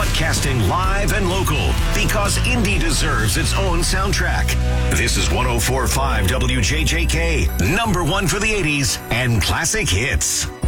broadcasting live and local because indie deserves its own soundtrack. This is 104.5 WJJK, number one for the 80s and classic hits.